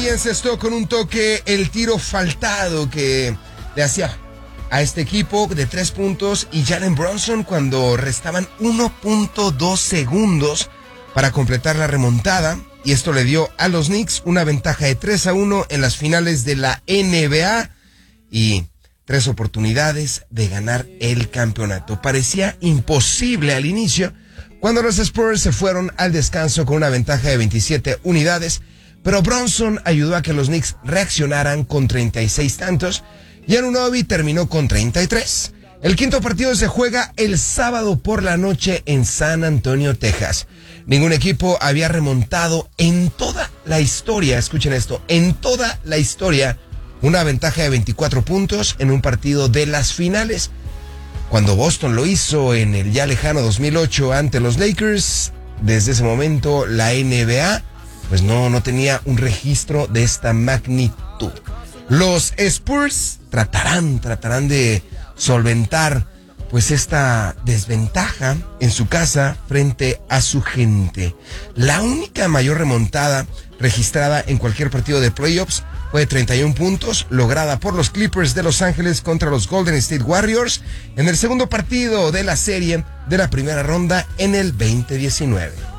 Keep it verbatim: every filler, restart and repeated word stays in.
y encestó con un toque el tiro faltado que le hacía a este equipo de tres puntos y Jalen Brunson cuando restaban uno punto dos segundos para completar la remontada, y esto le dio a los Knicks una ventaja de tres a uno en las finales de la N B A y tres oportunidades de ganar el campeonato. Parecía imposible al inicio cuando los Spurs se fueron al descanso con una ventaja de veintisiete unidades, pero Brunson ayudó a que los Knicks reaccionaran con treinta y seis tantos y Anunoby terminó con treinta y tres. El quinto partido se juega el sábado por la noche en San Antonio, Texas. Ningún equipo había remontado en toda la historia, escuchen esto, en toda la historia, una ventaja de veinticuatro puntos en un partido de las finales. Cuando Boston lo hizo en el ya lejano dos mil ocho ante los Lakers, desde ese momento la N B A pues no, no tenía un registro de esta magnitud. Los Spurs tratarán, tratarán de solventar pues esta desventaja en su casa frente a su gente. La única mayor remontada registrada en cualquier partido de playoffs fue de treinta y uno puntos, lograda por los Clippers de Los Ángeles contra los Golden State Warriors en el segundo partido de la serie de la primera ronda en el veinte diecinueve.